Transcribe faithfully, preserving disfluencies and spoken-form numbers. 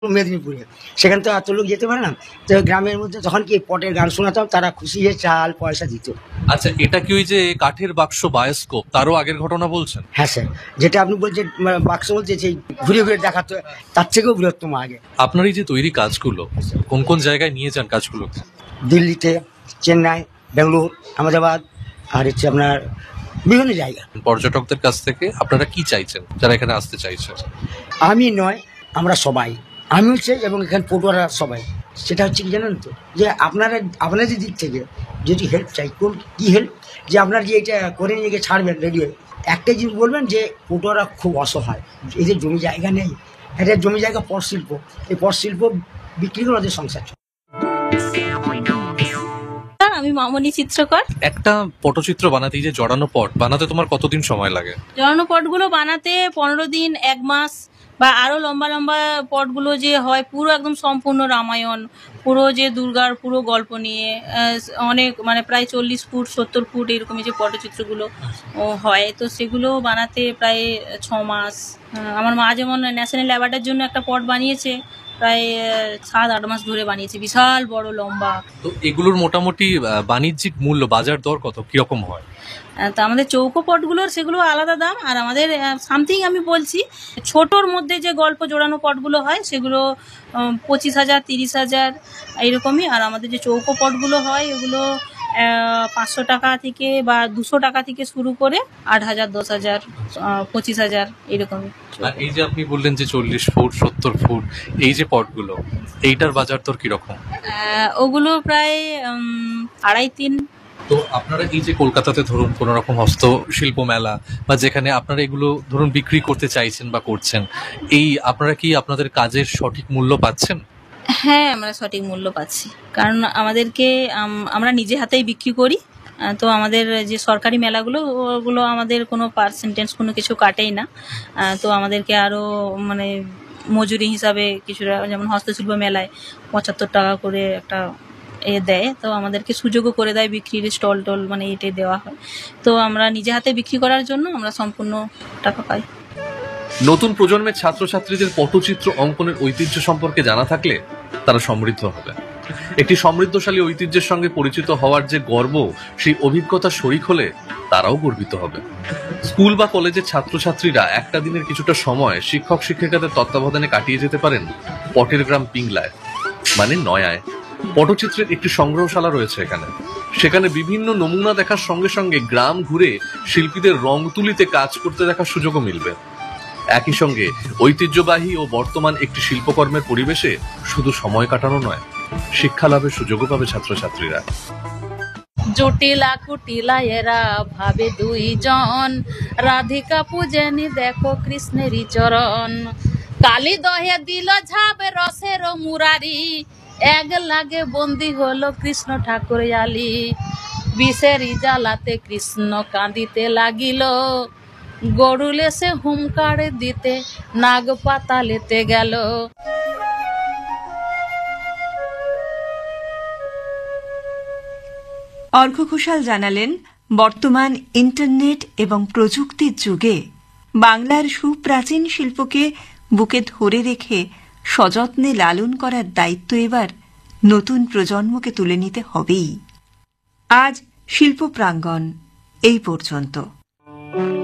মেদিনীপুরে, সেখানে তো এত লোক যেতে পারে না। তো গ্রামের মধ্যে যখন কি পটের গান শোনাতাম, তারা খুশি হয়ে চাল পয়সা দিত। আচ্ছা, এটা কি ওই যে কাঠের বাক্স বায়োস্কোপ তারও আগের ঘটনা বলছেন? হ্যাঁ স্যার, যেটা আপনি বলছেন বাক্স বলছে সেই ঘুরে ঘুরে দেখাতো, তার থেকেও বৃহত্তম আগে। আপনার এই যে তৈরি কাজগুলো কোন কোন জায়গায় নিয়ে যান কাজগুলো? দিল্লিতে, চেন্নাই, বেঙ্গালুরু, আহমেদাবাদ, আর হচ্ছে আপনার বিভিন্ন জায়গা। পর্যটকদের কাছ থেকে আপনারা কি চাইছেন যারা এখানে আসতে চাইছেন? আমি নয়, আমরা সবাই, আমি হচ্ছে এবং এখানে পটুয়ারা সবাই, সেটা হচ্ছে কি জানেন তো, যে আপনারা আপনাদের দিক থেকে যদি হেল্প চাই, কোন কী হেল্প, যে আপনার যে এটা করে নিয়ে গিয়ে ছাড়বেন রেডিও, একটাই জিনিস বলবেন যে পটুয়ারা খুব অসহায়, এদের জমি জায়গা নেই, এদের জমি জায়গা পট শিল্প, এই পট শিল্প বিক্রি করে ওদের সংসার চলে। আমি মামনি চিত্রকর। একটা পটচিত্র বানাতে, যে জড়ানো পট বানাতে তোমার কতদিন সময় লাগে? জড়ানো পটগুলো বানাতে পনেরো দিন, এক মাস, বা আরো লম্বা লম্বা পটগুলো যে হয় পুরো একদম সম্পূর্ণ রামায়ণ, পুরো যে দুর্গার পুরো গল্প নিয়ে অনেক মানে প্রায় চল্লিশ ফুট সত্তর ফুট এরকমই যে পটচিত্রগুলো হয়, তো সেগুলো বানাতে প্রায় ছ মাস। আমার মা যেমন ন্যাশনাল অ্যাওয়ার্ডের জন্য একটা পট বানিয়েছে, প্রায় সাত আট মাস ধরে বানিয়েছে, বিশাল বড় লম্বা। তো এগুলোর মোটামুটি বাণিজ্যিক মূল্য, বাজার দর কত কিরকম হয়? তো আমাদের চৌকো পটগুলোর সেগুলো আলাদা দাম, আর আমাদের সামথিং আমি বলছি ছোটোর মধ্যে যে গল্প জোড়ানো পটগুলো হয় সেগুলো পঁচিশ হাজার তিরিশ হাজার এইরকমই, আর আমাদের যে চৌকো পটগুলো হয় এগুলো পাঁচশো টাকা থেকে বা দুশো টাকা থেকে শুরু করে আট হাজার দশ হাজার পঁচিশ হাজার এরকমই। আর এই যে আপনি বললেন যে চল্লিশ ফুট সত্তর ফুট এই যে পটগুলো, এইটার বাজার দর কিরকম? ওগুলো প্রায় আড়াই তিন। তো আপনারা এই যে কলকাতাতে ধরুন কোনো রকম হস্তশিল্প মেলা বা যেখানে আপনারা এগুলো ধরুন বিক্রি করতে চাইছেন বা করছেন, এই আপনারা কি আপনাদের কাজের সঠিক মূল্য পাচ্ছেন? হ্যাঁ, আমরা সঠিক মূল্য পাচ্ছি, কারণ আমাদেরকে আমরা নিজে হাতেই বিক্রি করি, তো আমাদের যে সরকারি মেলাগুলো ওগুলো আমাদের কোনো পার্সেন্টেজ কোনো কিছু কাটেই না, তো আমাদেরকে আরও মানে মজুরি হিসাবে কিছুটা, যেমন হস্তশিল্প মেলায় পঁচাত্তর টাকা করে একটা এ দেয়, তো আমাদেরকে সুযোগও করে দেয় বিক্রির, স্টল টল মানে এটে দেওয়া হয়, তো আমরা নিজে হাতে বিক্রি করার জন্য আমরা সম্পূর্ণ টাকা পাই। নতুন প্রজন্মের ছাত্রছাত্রীদের পটচিত্র অঙ্কনের ঐতিহ্য সম্পর্কে জানা থাকলে তারা সমৃদ্ধ হবে। একটি সমৃদ্ধশালী ঐতিহ্যের সঙ্গে পরিচিত হওয়ার যে গর্ব, সেই অভিজ্ঞতা শরিক হলে তারাও গর্বিত হবে। স্কুল বা কলেজের ছাত্রছাত্রীরা একটা দিনের কিছুটা সময় শিক্ষক শিক্ষিকাদের তত্ত্বাবধানে কাটিয়ে যেতে পারেন পটের গ্রাম পিংলায়, মানে নয়ায়। পটচিত্রের একটি সংগ্রহশালা রয়েছে এখানে, সেখানে বিভিন্ন নমুনা দেখার সঙ্গে সঙ্গে গ্রাম ঘুরে শিল্পীদের রং তুলিতে কাজ করতে দেখার সুযোগও মিলবে। একই সঙ্গে ঐতিহ্যবাহী ও বর্তমান একটি শিল্পকর্মের পরিবেশে শুধু সময় কাটানো নয়, শিক্ষা লাভের সুযোগও পাবে ছাত্রছাত্রীরা। জটিলা কুটিলা এরা ভাবে দুইজন, রাধিকা পূজেনি দেখো কৃষ্ণেরই চরণ, কালী দহে দিল ঝাবে রসের মুরারি, এক লাগে বন্দি হলো কৃষ্ণ ঠাকুর আলী, বিষেরি জ্বালাতে কৃষ্ণ কাঁদিতে লাগিল, গরুলে সে হুমকার দিতে নাগ পাতালেতে গেল। অর্ঘ্য ঘোষাল জানালেন, বর্তমান ইন্টারনেট এবং প্রযুক্তির যুগে বাংলার সুপ্রাচীন শিল্পকে বুকে ধরে রেখে সযত্নে লালন করার দায়িত্ব এবার নতুন প্রজন্মকে তুলে নিতে হবেই। আজ শিল্প প্রাঙ্গণ এই পর্যন্ত।